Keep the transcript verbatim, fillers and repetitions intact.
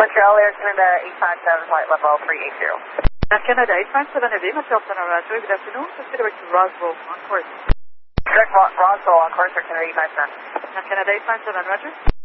Montreal, Air Canada eight five seven, flight level three eight zero. Air Canada eight five seven Heavy, Montreal Center, Roger. Good afternoon. Proceed direct to Roswell, on course. Direct Roswell, on course, Air Canada eight five seven. Air Canada eight five seven, Roger.